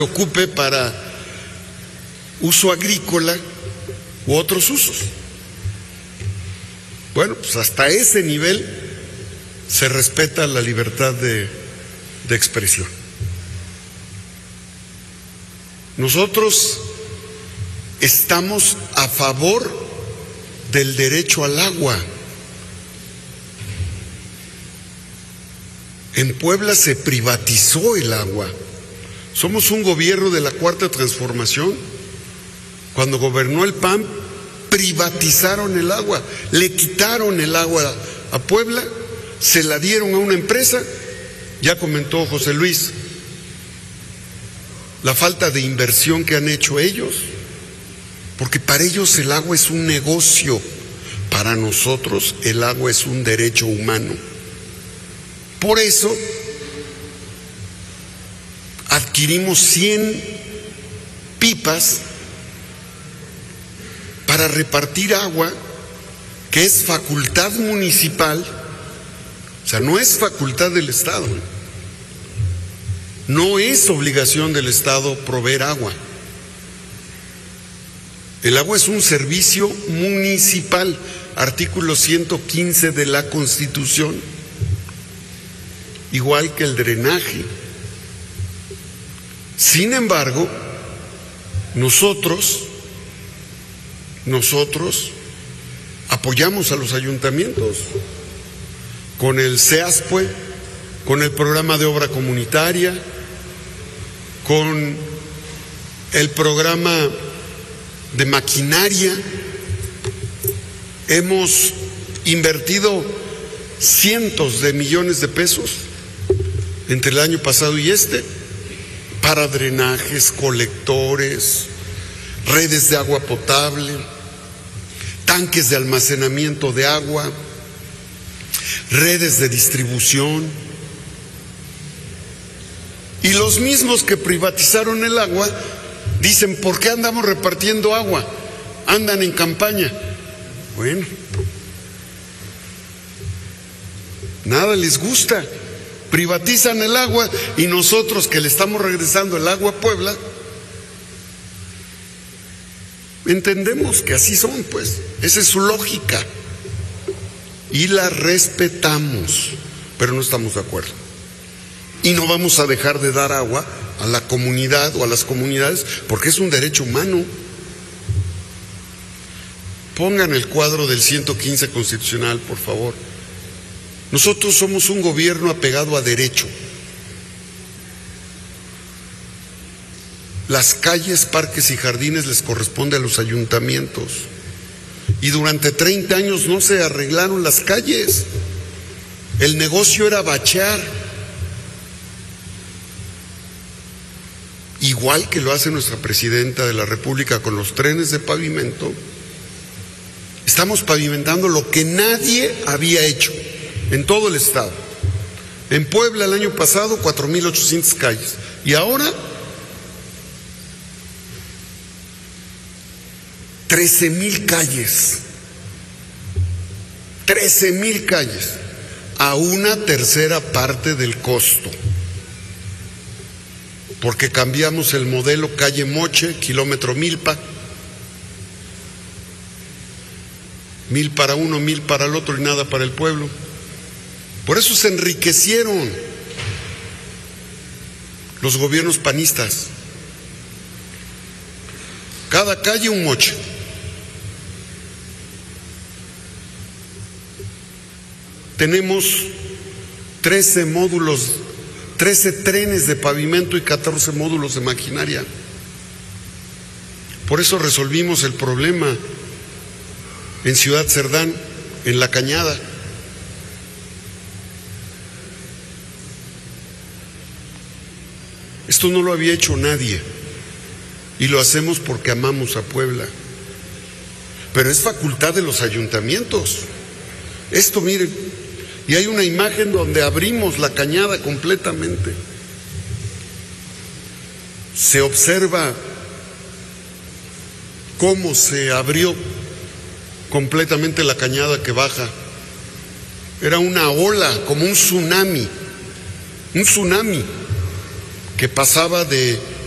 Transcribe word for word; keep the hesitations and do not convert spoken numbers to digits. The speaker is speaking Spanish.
ocupe para uso agrícola u otros usos. Bueno, pues hasta ese nivel se respeta la libertad de, de expresión. Nosotros estamos a favor del derecho al agua. En Puebla se privatizó el agua. Somos un gobierno de la Cuarta Transformación. Cuando gobernó el P A N, privatizaron el agua, le quitaron el agua a Puebla, se la dieron a una empresa. Ya comentó José Luis la falta de inversión que han hecho ellos, porque para ellos el agua es un negocio, para nosotros el agua es un derecho humano. Por eso adquirimos cien pipas para repartir agua, que es facultad municipal, o sea, no es facultad del Estado, no es obligación del Estado proveer agua. El agua es un servicio municipal, artículo ciento quince de la Constitución, igual que el drenaje. Sin embargo, nosotros, nosotros apoyamos a los ayuntamientos con el SEASPUE, con el programa de obra comunitaria, con el programa de maquinaria. Hemos invertido cientos de millones de pesos entre el año pasado y este para drenajes, colectores, redes de agua potable, tanques de almacenamiento de agua, redes de distribución. Y los mismos que privatizaron el agua dicen: ¿por qué andamos repartiendo agua? Andan en campaña. Bueno, nada les gusta. Privatizan el agua y nosotros, que le estamos regresando el agua a Puebla, entendemos que así son, pues. Esa es su lógica. Y la respetamos, pero no estamos de acuerdo. Y no vamos a dejar de dar agua a la comunidad o a las comunidades, porque es un derecho humano. Pongan el cuadro del ciento quince constitucional, por favor. Nosotros somos un gobierno apegado a derecho. Las calles, parques y jardines les corresponde a los ayuntamientos. Y durante treinta años no se arreglaron las calles. El negocio era bachear. Igual que lo hace nuestra presidenta de la República con los trenes de pavimento. Estamos pavimentando lo que nadie había hecho en todo el estado. En Puebla el año pasado cuatro mil ochocientas calles, y ahora trece mil calles. trece mil calles, a una tercera parte del costo, porque cambiamos el modelo calle Moche, kilómetro Milpa, mil para uno, mil para el otro y nada para el pueblo. Por eso se enriquecieron los gobiernos panistas. Cada calle un moche. Tenemos trece módulos, trece trenes de pavimento y catorce módulos de maquinaria. Por eso resolvimos el problema en Ciudad Cerdán, en La Cañada. Esto no lo había hecho nadie, y lo hacemos porque amamos a Puebla. Pero es facultad de los ayuntamientos. Esto, miren, y hay una imagen donde abrimos La Cañada completamente. Se observa cómo se abrió completamente La Cañada que baja. Era una ola, como un tsunami, un tsunami que pasaba de